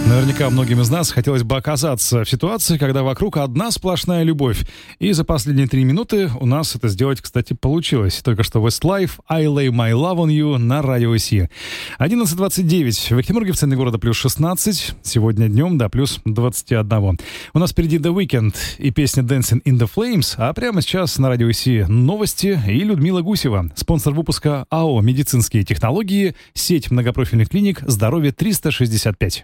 Наверняка многим из нас хотелось бы оказаться в ситуации, когда вокруг одна сплошная любовь. И за последние 3 минуты у нас это сделать, кстати, получилось. Только что Westlife, I Lay My Love on You на радио Си. 11:29. В Екатеринбурге, в центре города, плюс 16. Сегодня днем, да, плюс 21. У нас впереди The Weeknd и песня Dancing in the Flames. А прямо сейчас на радио Си новости и Людмила Гусева. Спонсор выпуска АО «Медицинские технологии», сеть многопрофильных клиник «Здоровье 365».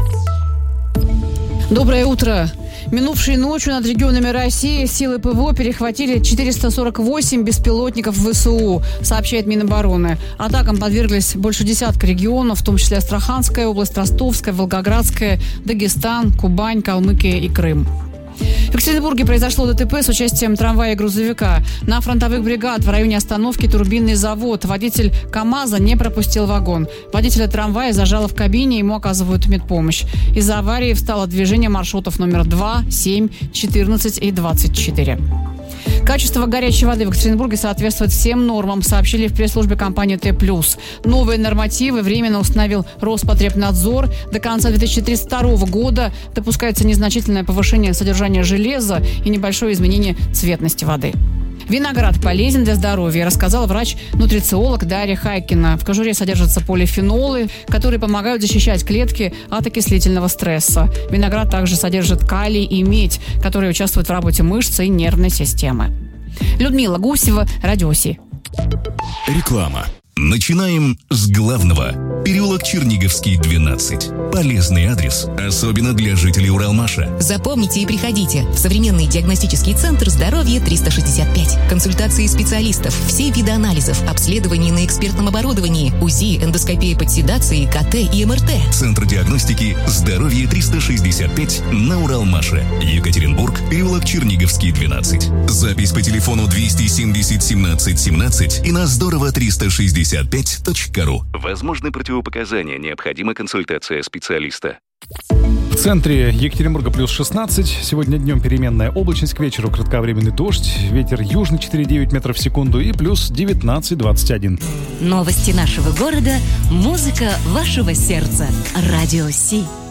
Доброе утро. Минувшей ночью над регионами России силы ПВО перехватили 448 беспилотников ВСУ, сообщает Минобороны. Атакам подверглись больше десятка регионов, в том числе Астраханская область, Ростовская, Волгоградская, Дагестан, Кубань, Калмыкия и Крым. В Екатеринбурге произошло ДТП с участием трамвая и грузовика. На фронтовых бригад в районе остановки Турбинный завод. Водитель КАМАЗа не пропустил вагон. Водителя трамвая зажало в кабине, ему оказывают медпомощь. Из-за аварии встало движение маршрутов номер 2, 7, 14 и 24. Качество горячей воды в Екатеринбурге соответствует всем нормам, сообщили в пресс-службе компании Т+. Новые нормативы временно установил Роспотребнадзор. До конца 2032 года допускается незначительное повышение содержания железа и небольшое изменение цветности воды. Виноград полезен для здоровья, рассказал врач-нутрициолог Дарья Хайкина. В кожуре содержатся полифенолы, которые помогают защищать клетки от окислительного стресса. Виноград также содержит калий и медь, которые участвуют в работе мышц и нервной системы. Людмила Гусева, радио Си. Реклама. Начинаем с главного. Переулок Черниговский, 12. Полезный адрес, особенно для жителей Уралмаша. Запомните и приходите в современный диагностический центр «Здоровье 365». Консультации специалистов, все виды анализов, обследований на экспертном оборудовании, УЗИ, эндоскопия под седацией, КТ и МРТ. Центр диагностики «Здоровье 365» на Уралмаше. Екатеринбург, переулок Черниговский, 12. Запись по телефону 270 17 17 и на здорово365.ру. Возможны противопоказания, необходима консультация специалиста. В центре Екатеринбурга плюс 16. Сегодня днем переменная облачность, к вечеру кратковременный дождь. Ветер южный 4,9 метров в секунду и плюс 19-21. Новости нашего города, музыка вашего сердца. Радио Си.